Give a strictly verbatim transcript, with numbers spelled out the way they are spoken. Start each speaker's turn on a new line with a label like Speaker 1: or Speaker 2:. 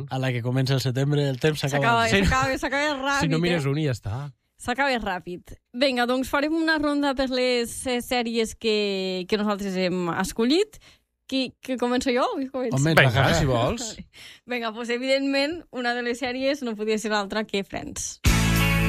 Speaker 1: tant.
Speaker 2: A la que comença el setembre, el temps s'acaba.
Speaker 3: S'acaba, s'acaba ràpid.
Speaker 1: Si no mires
Speaker 3: eh?
Speaker 1: un i ja està.
Speaker 3: S'acaba ràpid. Vinga, doncs farem una ronda per les eh, sèries que, que nosaltres hem escollit. Qui, que començo jo?
Speaker 2: Comença.
Speaker 1: Vinga, si vols.
Speaker 3: Vinga, doncs evidentment una de les sèries no podia ser l'altra que Friends.